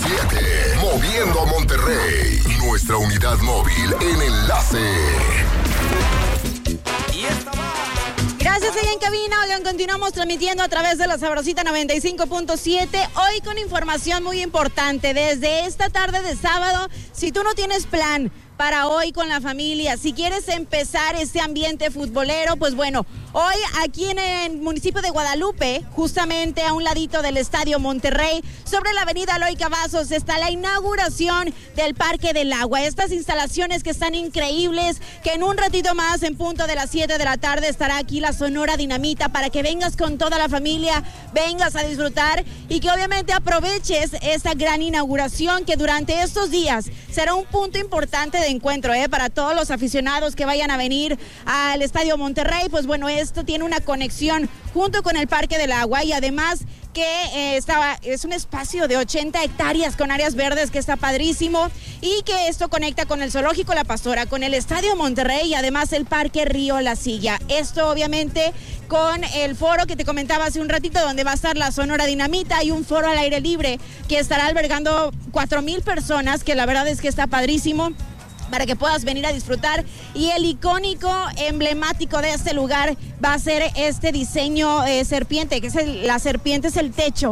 Moviendo a Monterrey. Nuestra unidad móvil en Enlace. Gracias, ahí en cabina. Oigan, continuamos transmitiendo a través de la Sabrosita 95.7. Hoy con información muy importante. Desde esta tarde de sábado, si tú no tienes plan para hoy con la familia, si quieres empezar este ambiente futbolero, pues bueno, hoy aquí en el municipio de Guadalupe, justamente a un ladito del Estadio Monterrey, sobre la avenida Eloy Cavazos, está la inauguración del Parque del Agua. Estas instalaciones que están increíbles, que en un ratito más, en punto de las 7 de la tarde, estará aquí la Sonora Dinamita para que vengas con toda la familia, vengas a disfrutar y que obviamente aproveches esta gran inauguración que durante estos días será un punto importante de encuentro para todos los aficionados que vayan a venir al Estadio Monterrey. Pues bueno, esto tiene una conexión junto con el Parque del Agua y además que es un espacio de 80 hectáreas con áreas verdes que está padrísimo y que esto conecta con el Zoológico La Pastora, con el Estadio Monterrey y además el Parque Río La Silla. Esto obviamente con el foro que te comentaba hace un ratito, donde va a estar la Sonora Dinamita y un foro al aire libre que estará albergando 4,000 personas, que la verdad es que está padrísimo, para que puedas venir a disfrutar. Y el icónico emblemático de este lugar va a ser este diseño serpiente, que es la serpiente es el techo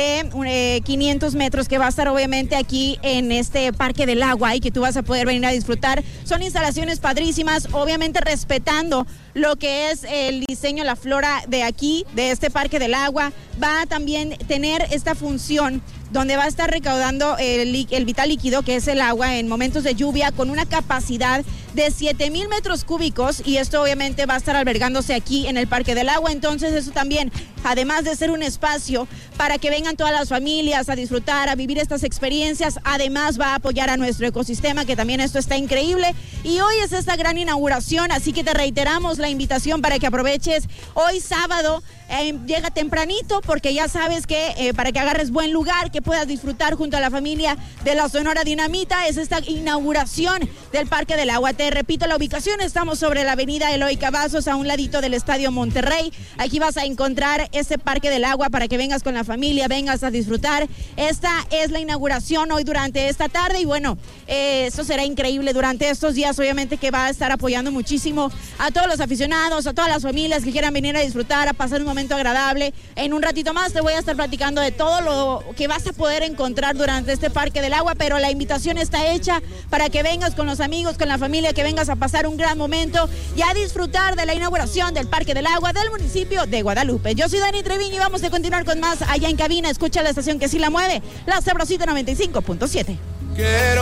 de 500 metros que va a estar obviamente aquí en este Parque del Agua y que tú vas a poder venir a disfrutar. Son instalaciones padrísimas, obviamente respetando lo que es el diseño, la flora de aquí, de este Parque del Agua. Va a también tener esta función donde va a estar recaudando el vital líquido, que es el agua, en momentos de lluvia, con una capacidad de 7,000 metros cúbicos, y esto obviamente va a estar albergándose aquí en el Parque del Agua. Entonces eso también, además de ser un espacio para que vengan todas las familias a disfrutar, a vivir estas experiencias, además va a apoyar a nuestro ecosistema, que también esto está increíble. Y hoy es esta gran inauguración, así que te reiteramos la invitación para que aproveches hoy sábado. Llega tempranito, porque ya sabes que para que agarres buen lugar, que puedas disfrutar junto a la familia de la Sonora Dinamita, es esta inauguración del Parque del Agua. Te repito la ubicación, estamos sobre la avenida Eloy Cavazos, a un ladito del Estadio Monterrey. Aquí vas a encontrar este Parque del Agua para que vengas con la familia, vengas a disfrutar. Esta es la inauguración hoy durante esta tarde y bueno, esto será increíble durante estos días, obviamente, que va a estar apoyando muchísimo a todos los aficionados, a todas las familias que quieran venir a disfrutar, a pasar un momento agradable. En un ratito más te voy a estar platicando de todo lo que vas a poder encontrar durante este Parque del Agua, pero la invitación está hecha para que vengas con los amigos, con la familia, que vengas a pasar un gran momento y a disfrutar de la inauguración del Parque del Agua del municipio de Guadalupe. Yo soy Dani Treviño y vamos a continuar con más allá en cabina. Escucha la estación que sí la mueve, la Sabrosita 95.7.